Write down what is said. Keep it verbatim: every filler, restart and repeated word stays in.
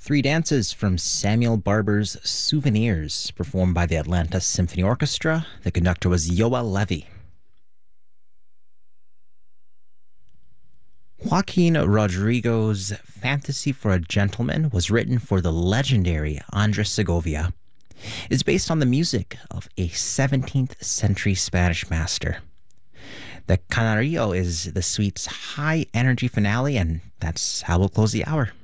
Three dances from Samuel Barber's Souvenirs, performed by the Atlanta Symphony Orchestra. The conductor was Yoel Levy. Joaquin Rodrigo's Fantasy for a Gentleman was written for the legendary Andres Segovia. It's based on the music of a seventeenth century Spanish master. The Canario is the suite's high energy finale, and that's how we'll close the hour.